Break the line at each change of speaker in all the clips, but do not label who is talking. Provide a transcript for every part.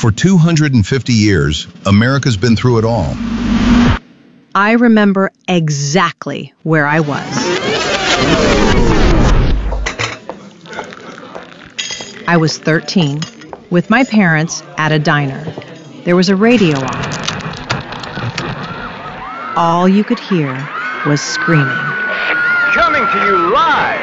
For 250 years, America's been through it all.
I remember exactly where I was. I was 13, with my parents at a diner. There was a radio on. All you could hear was screaming.
Coming to you live,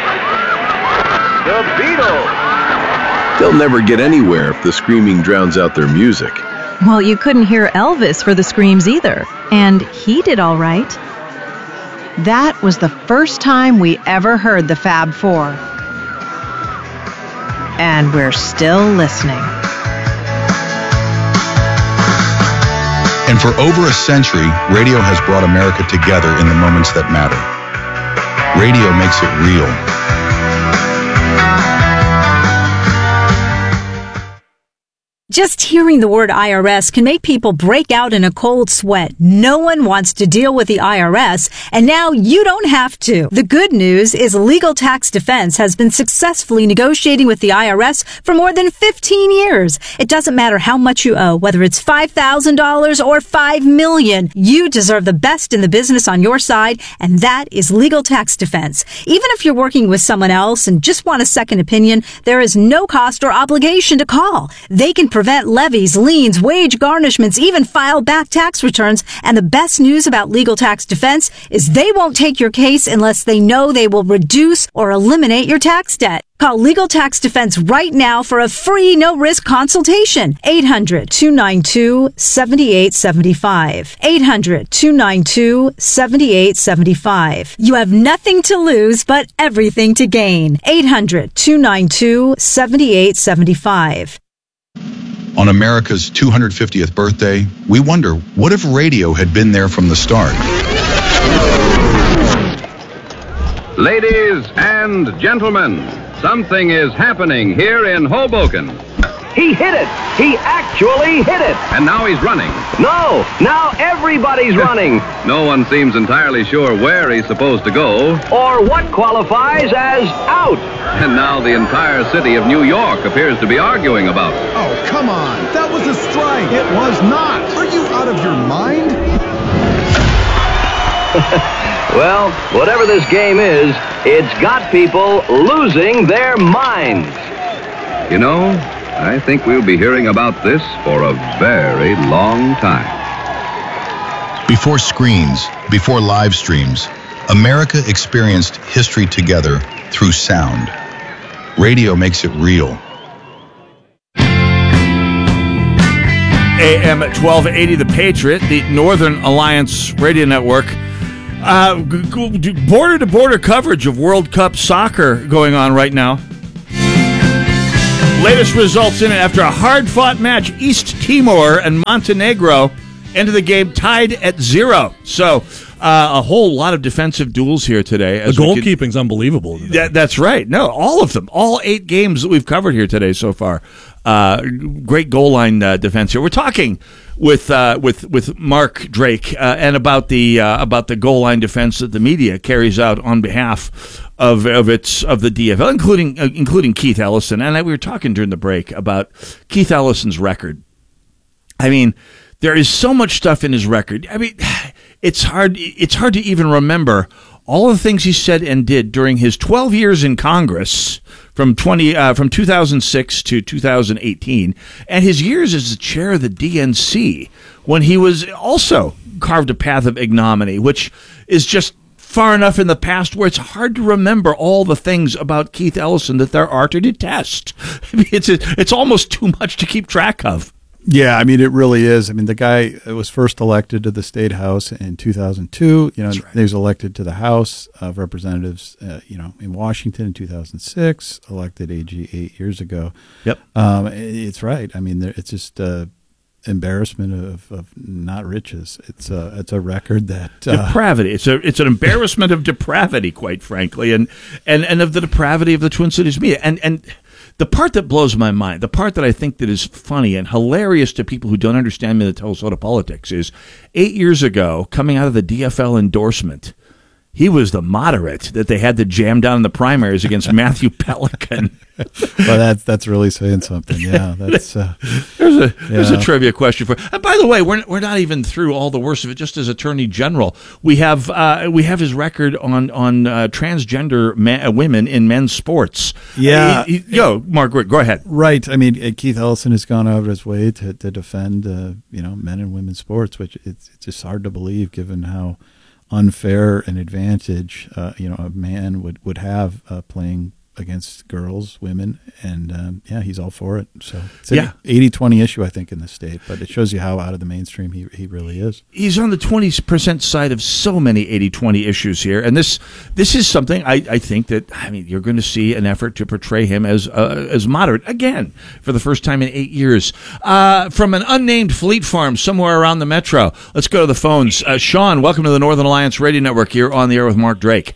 the Beatles.
They'll never get anywhere if the screaming drowns out their music.
Well, you couldn't hear Elvis for the screams either, and he did all right. That was the first time we ever heard the Fab Four. And we're still listening.
And for over a century, radio has brought America together in the moments that matter. Radio makes it real.
Just hearing the word IRS can make people break out in a cold sweat. No one wants to deal with the IRS, and now you don't have to. The good news is Legal Tax Defense has been successfully negotiating with the IRS for more than 15 years. It doesn't matter how much you owe, whether it's $5,000 or $5 million. You deserve the best in the business on your side, and that is Legal Tax Defense. Even if you're working with someone else and just want a second opinion, there is no cost or obligation to call. They can prevent levies, liens, wage garnishments, even file back tax returns. And the best news about Legal Tax Defense is they won't take your case unless they know they will reduce or eliminate your tax debt. Call Legal Tax Defense right now for a free, no-risk consultation. 800-292-7875. 800-292-7875. You have nothing to lose, but everything to gain. 800-292-7875.
On America's 250th birthday, we wonder, what if radio had been there from the start?
Ladies and gentlemen, something is happening here in Hoboken.
He hit it. He actually hit it.
And now he's running.
No, now everybody's running.
No one seems entirely sure where he's supposed to go.
Or what qualifies as out.
And now the entire city of New York appears to be arguing about it.
Oh, come on. That was a strike. It was not. Are you out of your mind?
Well, whatever this game is, it's got people losing their minds.
You know, I think we'll be hearing about this for a very long time.
Before screens, before live streams, America experienced history together through sound. Radio makes it real.
AM at 1280, The Patriot, the Northern Alliance Radio Network. Border-to-border coverage of World Cup soccer going on right now. Latest results in it after a hard-fought match. East Timor and Montenegro ended the game tied at 0. So a whole lot of defensive duels here today.
The goalkeeping's unbelievable today.
That's right. No, all of them. All 8 games that we've covered here today so far. Great goal line defense here. We're talking with Mark Drake and about the goal line defense that the media carries out on behalf of the DFL, including Keith Ellison. And we were talking during the break about Keith Ellison's record. I mean, there is so much stuff in his record. I mean, it's hard to even remember all the things he said and did during his 12 years in Congress from 2006 to 2018, and his years as the chair of the DNC, when he was also carved a path of ignominy, which is just far enough in the past where it's hard to remember all the things about Keith Ellison that there are to detest. I mean, it's almost too much to keep track of.
Yeah, I mean, it really is. I mean, the guy was first elected to the State House in 2002. You know, right. He was elected to the House of Representatives, in Washington in 2006, elected AG 8 years ago.
Yep.
It's right. I mean, it's just embarrassment of not riches. It's a record that
depravity. It's an embarrassment of depravity, quite frankly, and of the depravity of the Twin Cities media. And the part that blows my mind, the part that I think that is funny and hilarious to people who don't understand Minnesota politics is 8 years ago, coming out of the DFL endorsement, he was the moderate that they had to jam down in the primaries against Matthew Pelican.
Well, that's really saying something. Yeah, that's
there's a trivia question for. And by the way, we're not even through all the worst of it. Just as Attorney General, we have his record on transgender women in men's sports.
Yeah,
Mark, go ahead.
Right. I mean, Keith Ellison has gone out of his way to defend men and women's sports, which it's just hard to believe given how unfair an advantage a man would have playing against girls, women, and he's all for it. So it's an 80-20 issue, I think, in the state, but it shows you how out of the mainstream he really is. He's
on the 20% side of so many 80-20 issues here, and this is something I think that, you're going to see an effort to portray him as moderate again for the first time in 8 years. From an unnamed Fleet Farm somewhere around the metro, let's go to the phones. Sean, welcome to the Northern Alliance Radio Network here on the air with Mark Drake.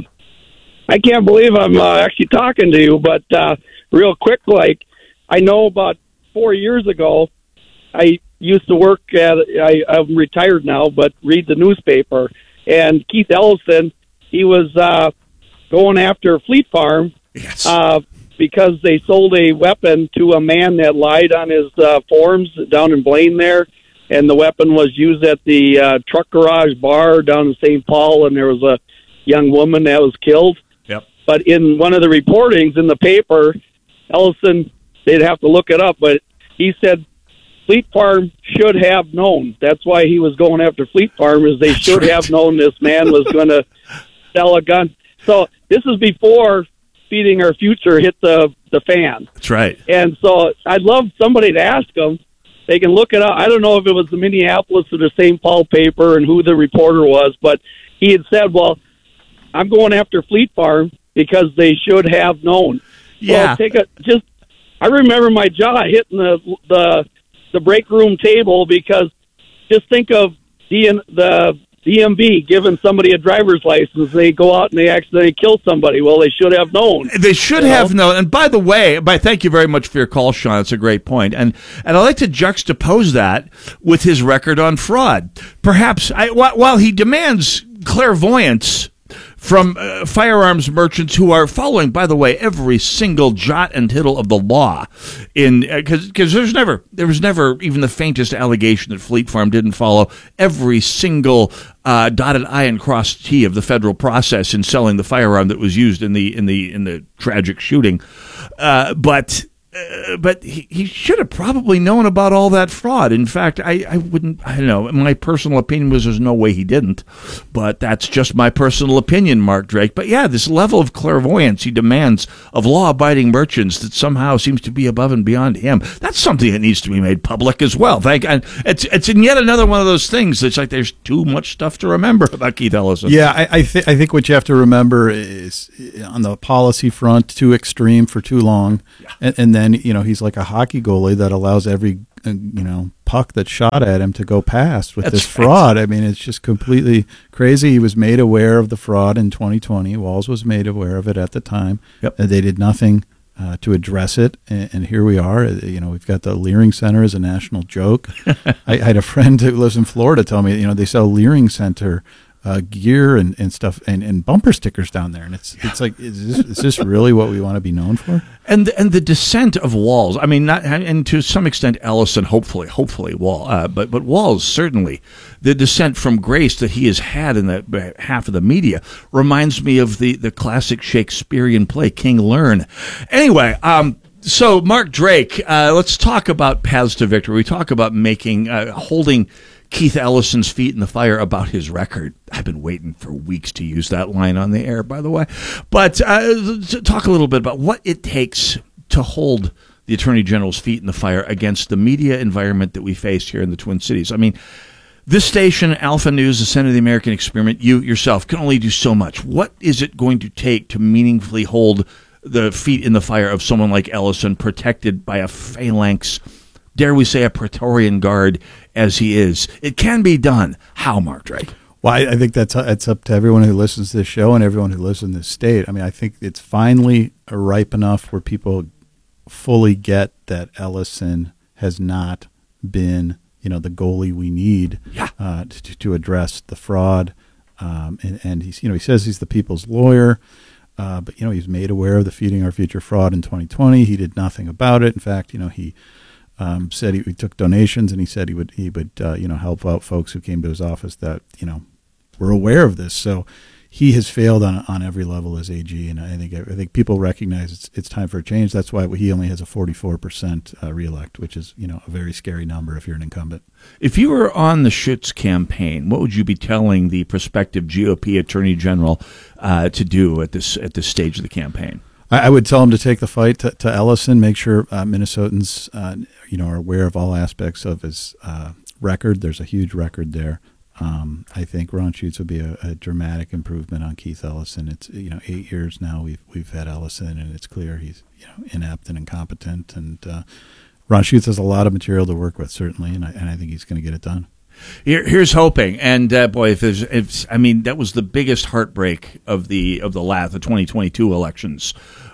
I can't believe I'm actually talking to you, but real quick, I know about 4 years ago, I used to work I'm retired now, but read the newspaper, and Keith Ellison, he was going after Fleet Farm because they sold a weapon to a man that lied on his forms down in Blaine there, and the weapon was used at the truck garage bar down in St. Paul, and there was a young woman that was killed. But in one of the reportings in the paper, Ellison, they'd have to look it up, but he said Fleet Farm should have known. That's why he was going after Fleet Farm, is they should have known this man was going to sell a gun. So this is before Feeding Our Future hit the fan.
That's right.
And so I'd love somebody to ask them. They can look it up. I don't know if it was the Minneapolis or the St. Paul paper and who the reporter was, but he had said, well, I'm going after Fleet Farm because they should have known.
Yeah.
Well, I remember my jaw hitting the break room table, because just think of the DMV giving somebody a driver's license. They go out and they accidentally kill somebody. Well, they should have known.
They should have known. And by the way, thank you very much for your call, Sean. It's a great point. And I'd like to juxtapose that with his record on fraud. Perhaps while he demands clairvoyance from firearms merchants who are following, by the way, every single jot and tittle of the law, because there was never even the faintest allegation that Fleet Farm didn't follow every single dotted I and crossed T of the federal process in selling the firearm that was used in the tragic shooting, but he should have probably known about all that fraud. In fact, I don't know. My personal opinion was there's no way he didn't, but that's just my personal opinion, Mark Drake. But yeah, this level of clairvoyance he demands of law-abiding merchants that somehow seems to be above and beyond him. That's something that needs to be made public as well. And it's in yet another one of those things that's like there's too much stuff to remember about Keith Ellison.
Yeah, I think what you have to remember is on the policy front, too extreme for too long, and then he's like a hockey goalie that allows every puck that's shot at him to go past with this fraud. I mean, it's just completely crazy. He was made aware of the fraud in 2020. Walz was made aware of it at the time.
Yep.
They did nothing to address it, and here we are. We've got the Leering Center as a national joke. I had a friend who lives in Florida tell me, they sell Leering Center gear and stuff and bumper stickers down there, and it's like, is this really what we want to be known for?
And the descent of Walz, I mean, and to some extent Ellison, hopefully Walz, but Walz certainly, the descent from grace that he has had in the half of the media reminds me of the classic Shakespearean play King Lear. Anyway, so Mark Drake, let's talk about paths to victory. We talk about holding Keith Ellison's feet in the fire about his record. I've been waiting for weeks to use that line on the air, by the way. But talk a little bit about what it takes to hold the Attorney General's feet in the fire against the media environment that we face here in the Twin Cities. I mean, this station, Alpha News, the Center of the American Experiment, you yourself can only do so much. What is it going to take to meaningfully hold the feet in the fire of someone like Ellison, protected by a phalanx, dare we say a Praetorian Guard, as he is? It can be done. How, Mark Drake?
Well, I think that's up to everyone who listens to this show and everyone who lives in this state. I mean, I think it's finally ripe enough where people fully get that Ellison has not been, the goalie we need to address the fraud And he's, he says he's the people's lawyer, but he's made aware of the Feeding Our Future fraud in 2020. He did nothing about it. In fact, he said he took donations, and he said he would help out folks who came to his office that were aware of this. So he has failed on every level as AG, and I think people recognize it's time for a change. That's why he only has a 44% reelect, which is a very scary number if you're an incumbent.
If you were on the Schutz campaign, what would you be telling the prospective GOP Attorney General to do at this stage of the campaign?
I would tell him to take the fight to Ellison, make sure Minnesotans are aware of all aspects of his record. There's a huge record there. I think Ron Schutz would be a dramatic improvement on Keith Ellison. It's 8 years now we've had Ellison, and it's clear he's inept and incompetent. And Ron Schutz has a lot of material to work with, certainly, and I think he's going to get it done.
Here's hoping. And boy, that was the biggest heartbreak of the 2022 elections,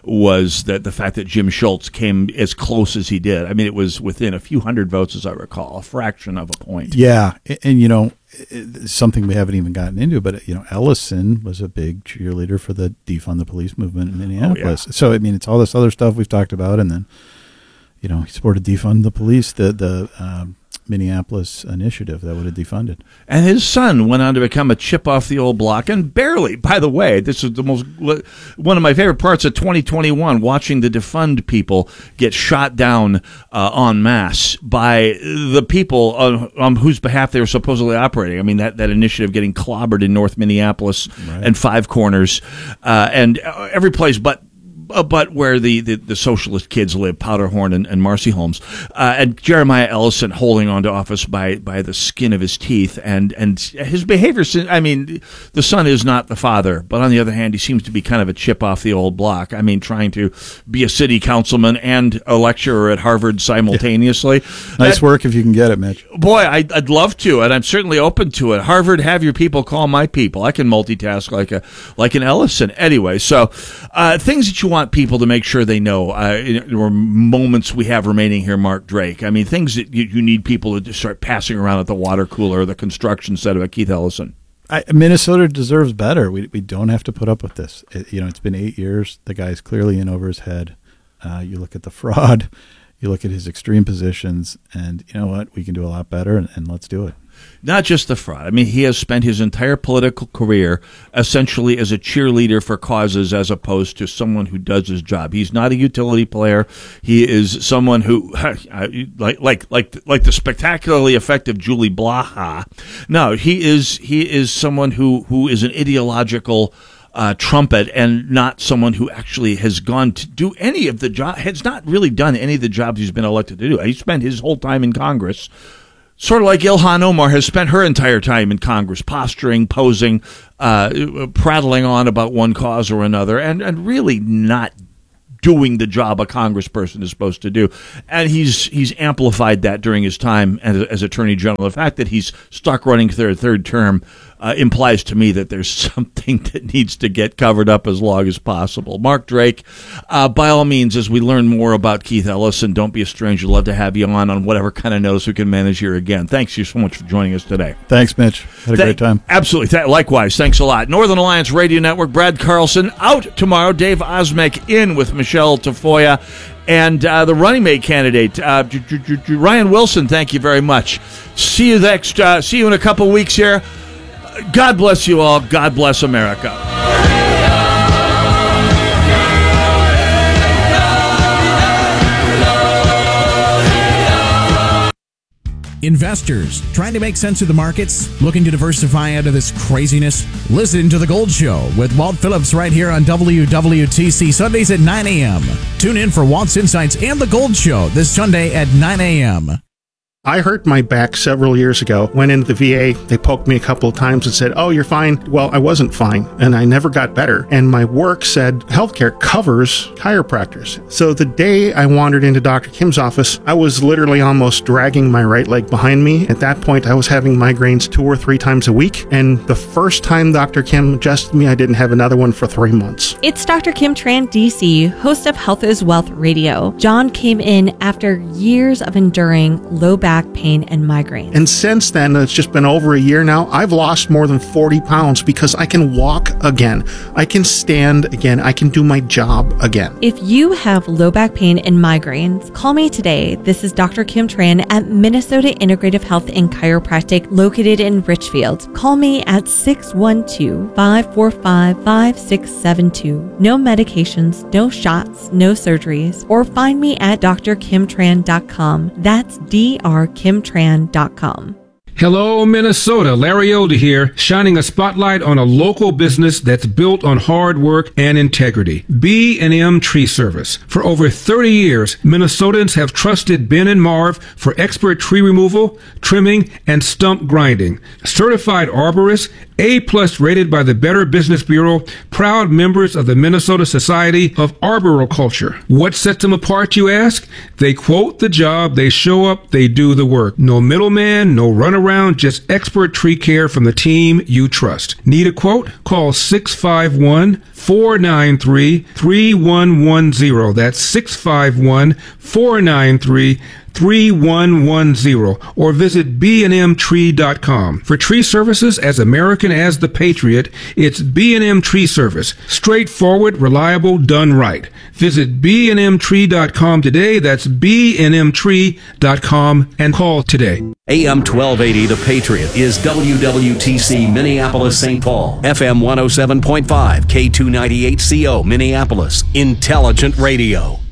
was that the fact that Jim Schultz came as close as he did. I mean, it was within a few hundred votes, as I recall, a fraction of a point.
Yeah, and it's something we haven't even gotten into, but Ellison was a big cheerleader for the defund the police movement in Minneapolis. Oh, yeah. So it's all this other stuff we've talked about, and then he supported defund the police, the Minneapolis initiative that would have defunded. And
his son went on to become a chip off the old block, and barely. By the way, this is one of my favorite parts of 2021, watching the defund people get shot down en masse by the people on whose behalf they were supposedly operating. I mean, that initiative getting clobbered in North Minneapolis, right, and Five Corners, and every place but where the socialist kids live, Powderhorn and Marcy Holmes, and Jeremiah Ellison holding on to office by the skin of his teeth, and his behavior. I mean, the son is not the father, but on the other hand, he seems to be kind of a chip off the old block. I mean, trying to be a city councilman and a lecturer at Harvard simultaneously. Yeah.
Nice work if you can get it, Mitch.
Boy, I'd love to, and I'm certainly open to it. Harvard, have your people call my people. I can multitask like an Ellison. Anyway, so things that you want people to make sure they know, or moments we have remaining here, Mark Drake. I mean, things that you need people to start passing around at the water cooler or the construction set of a Keith Ellison.
Minnesota deserves better. We don't have to put up with this. It's been 8 years. The guy's clearly in over his head. You look at the fraud, you look at his extreme positions, and you know what? We can do a lot better, and let's do it.
Not just the fraud. I mean, he has spent his entire political career essentially as a cheerleader for causes as opposed to someone who does his job. He's not a utility player. He is someone who, like the spectacularly effective Julie Blaha. No, he is someone who is an ideological trumpet, and not someone who actually has gone to do any of the job. Has not really done any of the jobs he's been elected to do. He spent his whole time in Congress. Sort of like Ilhan Omar has spent her entire time in Congress, posturing, posing, prattling on about one cause or another, and really not doing the job a congressperson is supposed to do. And he's amplified that during his time as Attorney General. The fact that he's stuck running their third term implies to me that there's something that needs to get covered up as long as possible. Mark Drake, by all means, as we learn more about Keith Ellison, don't be a stranger. Love to have you on whatever kind of notice we can manage here again. Thanks you so much for joining us today.
Thanks, Mitch. Had a great time.
Absolutely. Likewise. Thanks a lot. Northern Alliance Radio Network, Brad Carlson out tomorrow. Dave Osmek in with Michelle Tafoya. And the running mate candidate, Ryan Wilson, thank you very much. See you in a couple weeks here. God bless you all. God bless America.
Investors trying to make sense of the markets, looking to diversify out of this craziness? Listen to The Gold Show with Walt Phillips right here on WWTC Sundays at 9 a.m. Tune in for Walt's Insights and The Gold Show this Sunday at 9 a.m.
I hurt my back several years ago. Went into the VA. They poked me a couple of times and said, "Oh, you're fine." Well, I wasn't fine, and I never got better. And my work said healthcare covers chiropractors. So the day I wandered into Dr. Kim's office, I was literally almost dragging my right leg behind me. At that point, I was having migraines 2 or 3 times a week. And the first time Dr. Kim adjusted me, I didn't have another one for 3 months.
It's Dr. Kim Tran, DC, host of Health is Wealth Radio. John came in after years of enduring low back back pain and migraine.
And since then, it's just been over a year now, I've lost more than 40 pounds because I can walk again. I can stand again. I can do my job again.
If you have low back pain and migraines, call me today. This is Dr. Kim Tran at Minnesota Integrative Health and Chiropractic located in Richfield. Call me at 612-545-5672. No medications, no shots, no surgeries, or find me at drkimtran.com. That's drkimtran.com.
Hello, Minnesota. Larry Elder here, shining a spotlight on a local business that's built on hard work and integrity. B&M Tree Service. For over 30 years, Minnesotans have trusted Ben and Marv for expert tree removal, trimming, and stump grinding. Certified arborists, A+ rated by the Better Business Bureau, proud members of the Minnesota Society of Arboriculture. What sets them apart, you ask? They quote the job, they show up, they do the work. No middleman, no runaround, just expert tree care from the team you trust. Need a quote? Call 651-493-3110. That's 651-493-3110, or visit bnmtree.com. For tree services as American as the Patriot, it's B&M Tree Service. Straightforward, reliable, done right. Visit bnmtree.com today. That's bnmtree.com, and call today.
AM 1280 The Patriot is WWTC Minneapolis St. Paul, FM 107.5, K298CO Minneapolis, Intelligent Radio.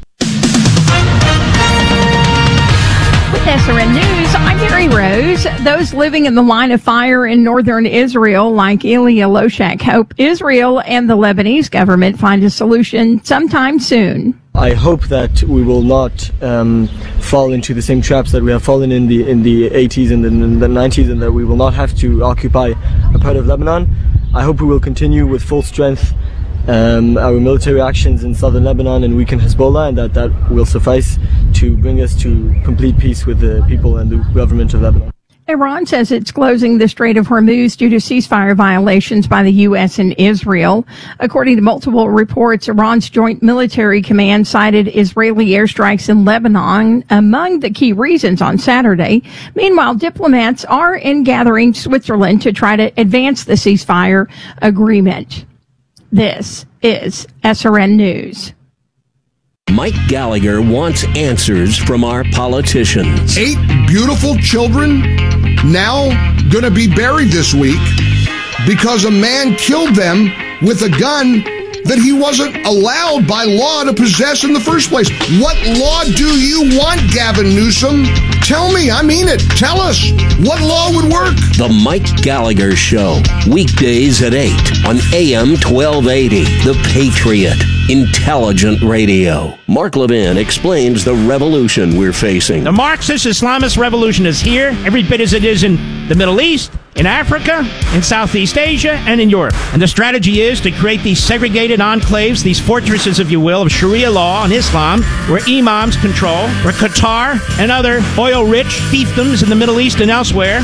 With SRN News, I'm Gary Rose. Those living in the line of fire in northern Israel, like Ilya Loshak, hope Israel and the Lebanese government find a solution sometime soon.
I hope that we will not fall into the same traps that we have fallen in the 80s and in the 90s, and that we will not have to occupy a part of Lebanon. I hope we will continue with full strength our military actions in southern Lebanon and weaken Hezbollah, and that will suffice to bring us to complete peace with the people and the government of Lebanon.
Iran says it's closing the Strait of Hormuz due to ceasefire violations by the U.S. and Israel. According to multiple reports, Iran's Joint Military Command cited Israeli airstrikes in Lebanon among the key reasons on Saturday. Meanwhile, diplomats are ingathering Switzerland to try to advance the ceasefire agreement. This is SRN News.
Mike Gallagher wants answers from our politicians.
8 beautiful children now going to be buried this week because a man killed them with a gun that he wasn't allowed by law to possess in the first place. What law do you want, Gavin Newsom? Tell me, I mean it. Tell us, what law would work?
The Mike Gallagher Show, weekdays at 8 on AM 1280, The Patriot, Intelligent Radio. Mark Levin explains the revolution we're facing.
The Marxist Islamist revolution is here, every bit as it is in the Middle East, in Africa, in Southeast Asia, and in Europe. And the strategy is to create these segregated enclaves, these fortresses, if you will, of Sharia law and Islam, where imams control, where Qatar and other oil-rich fiefdoms in the Middle East and elsewhere